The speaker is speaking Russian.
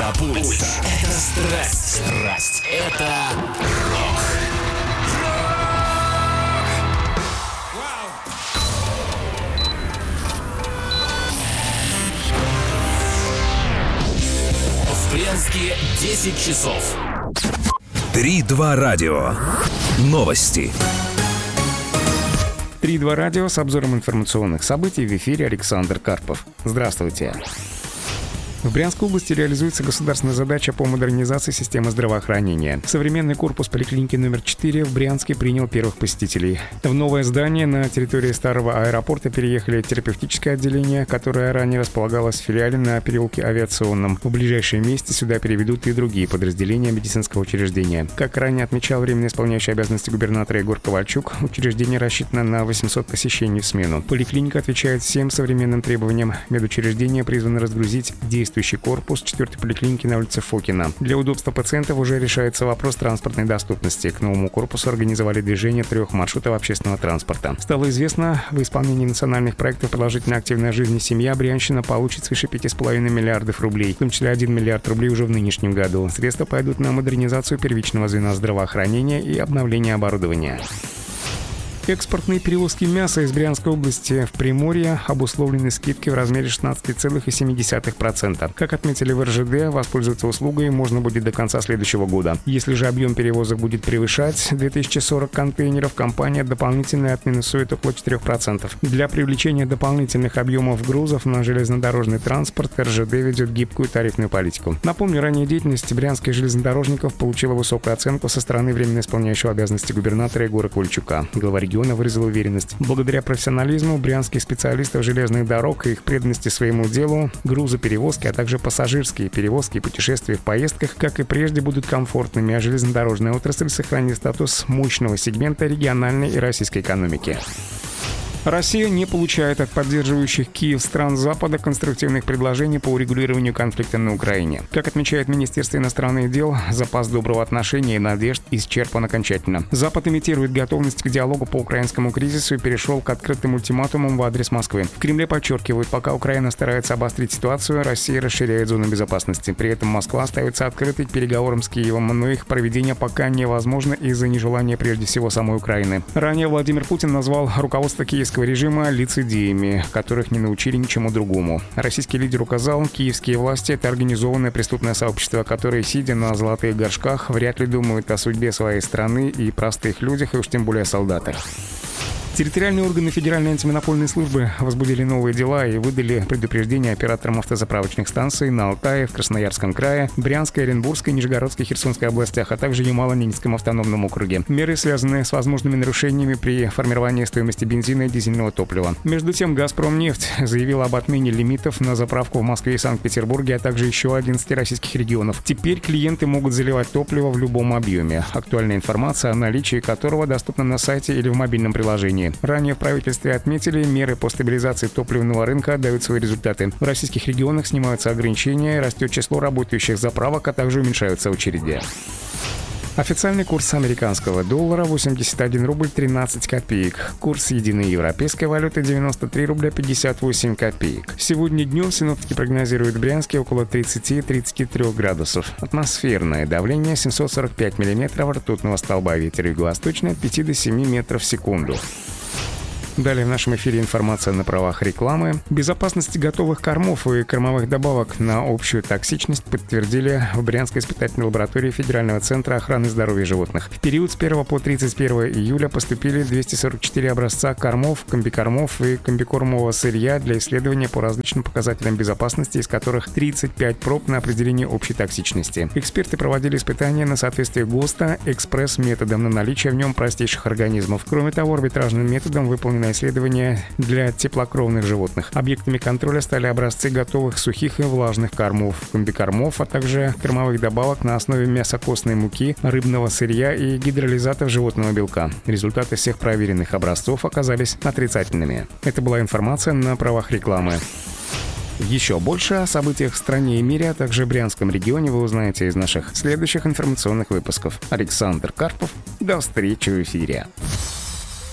Это пульс. Это страсть. Это рок. В Брянске 10 часов. 3-2 радио. Новости. 3-2 радио с обзором информационных событий. В эфире Александр Карпов. Здравствуйте. В Брянской области реализуется государственная задача по модернизации системы здравоохранения. Современный корпус поликлиники номер 4 в Брянске принял первых посетителей. В новое здание на территории старого аэропорта переехали терапевтическое отделение, которое ранее располагалось в филиале на переулке Авиационном. В ближайшем месте сюда переведут и другие подразделения медицинского учреждения. Как ранее отмечал временно исполняющий обязанности губернатора Егор Ковальчук, учреждение рассчитано на 800 посещений в смену. Поликлиника отвечает всем современным требованиям. Медучреждение призвано разгрузить действующий корпус 4-й поликлиники на улице Фокина. Для удобства пациентов уже решается вопрос транспортной доступности. К новому корпусу организовали движение 3 маршрутов общественного транспорта. Стало известно, в исполнении национальных проектов «Продолжительная активная жизнь и семья» Брянщина получит свыше 5,5 миллиардов рублей, в том числе 1 миллиард рублей уже в нынешнем году. Средства пойдут на модернизацию первичного звена здравоохранения и обновление оборудования. Экспортные перевозки мяса из Брянской области в Приморье обусловлены скидкой в размере 16,7%. Как отметили в РЖД, воспользоваться услугой можно будет до конца следующего года. Если же объем перевозок будет превышать 2040 контейнеров, компания дополнительно отминусует около 4%. Для привлечения дополнительных объемов грузов на железнодорожный транспорт РЖД ведет гибкую тарифную политику. Напомню, ранее деятельность брянских железнодорожников получила высокую оценку со стороны временно исполняющего обязанности губернатора Егора Ковальчука. Глава региона выразил уверенность. Благодаря профессионализму брянских специалистов железных дорог и их преданности своему делу, грузоперевозки, а также пассажирские перевозки и путешествия в поездках, как и прежде, будут комфортными, а железнодорожная отрасль сохранит статус мощного сегмента региональной и российской экономики. Россия не получает от поддерживающих Киев стран Запада конструктивных предложений по урегулированию конфликта на Украине. Как отмечает Министерство иностранных дел, запас доброго отношения и надежд исчерпан окончательно. Запад имитирует готовность к диалогу по украинскому кризису и перешел к открытым ультиматумам в адрес Москвы. В Кремле подчеркивают, пока Украина старается обострить ситуацию, Россия расширяет зону безопасности. При этом Москва остается открытой к переговорам с Киевом, но их проведение пока невозможно из-за нежелания прежде всего самой Украины. Ранее Владимир Путин назвал руководство киевского режима лицедеями, которых не научили ничему другому. Российский лидер указал, киевские власти — это организованное преступное сообщество, которое, сидя на золотых горшках, вряд ли думают о судьбе своей страны и простых людях, и уж тем более о солдатах. Территориальные органы Федеральной антимонопольной службы возбудили новые дела и выдали предупреждение операторам автозаправочных станций на Алтае, в Красноярском крае, Брянской, Оренбургской, Нижегородской, Херсонской областях, а также Ямало-Ненецком автономном округе. Меры связаны с возможными нарушениями при формировании стоимости бензина и дизельного топлива. Между тем, «Газпромнефть» заявил об отмене лимитов на заправку в Москве и Санкт-Петербурге, а также еще 11 российских регионов. Теперь клиенты могут заливать топливо в любом объеме. Актуальная информация о наличии которого доступна на сайте или в мобильном приложении. Ранее в правительстве отметили, меры по стабилизации топливного рынка дают свои результаты. В российских регионах снимаются ограничения, растет число работающих заправок, а также уменьшаются очереди. Официальный курс американского доллара 81 рубль 13 копеек. Курс единой европейской валюты 93 рубля 58 копеек. Сегодня днем синоптики прогнозируют в Брянске около 30-33 градусов. Атмосферное давление 745 миллиметров ртутного столба, ветер юго-восточный от 5 до 7 метров в секунду. Далее в нашем эфире информация на правах рекламы. Безопасность готовых кормов и кормовых добавок на общую токсичность подтвердили в Брянской испытательной лаборатории Федерального центра охраны здоровья животных. В период с 1 по 31 июля поступили 244 образца кормов, комбикормов и комбикормового сырья для исследования по различным показателям безопасности, из которых 35 проб на определение общей токсичности. Эксперты проводили испытания на соответствие ГОСТа экспресс-методом на наличие в нем простейших организмов. Кроме того, арбитражным методом выполнено исследования для теплокровных животных. Объектами контроля стали образцы готовых сухих и влажных кормов, комбикормов, а также кормовых добавок на основе мясокостной муки, рыбного сырья и гидролизатов животного белка. Результаты всех проверенных образцов оказались отрицательными. Это была информация на правах рекламы. Еще больше о событиях в стране и мире, а также в Брянском регионе вы узнаете из наших следующих информационных выпусков. Александр Карпов. До встречи в эфире.